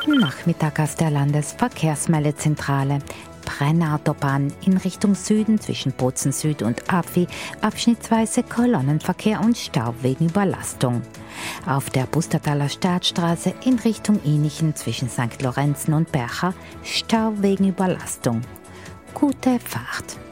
Guten Nachmittag aus der Landesverkehrsmeldezentrale. Brennautobahn in Richtung Süden zwischen Bozen Süd und Apfi, abschnittsweise Kolonnenverkehr und Stau wegen Überlastung. Auf der Bustertaler Staatsstraße in Richtung Inichen zwischen St. Lorenzen und Bercha, Stau wegen Überlastung. Gute Fahrt!